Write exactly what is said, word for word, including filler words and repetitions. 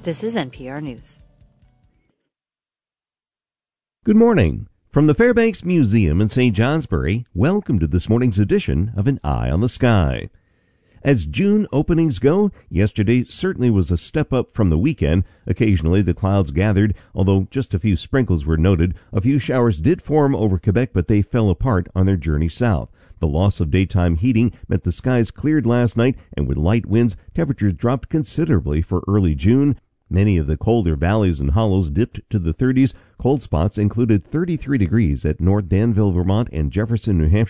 This is N P R News. Good morning. From the Fairbanks Museum in Saint Johnsbury, welcome to this morning's edition of An Eye on the Sky. As June openings go, yesterday certainly was a step up from the weekend. Occasionally the clouds gathered, although just a few sprinkles were noted. A few showers did form over Quebec, but they fell apart on their journey south. The loss of daytime heating meant the skies cleared last night, and with light winds, temperatures dropped considerably for early June. Many of the colder valleys and hollows dipped to the thirties. Cold spots included thirty-three degrees at North Danville, Vermont, and Jefferson, New Hampshire.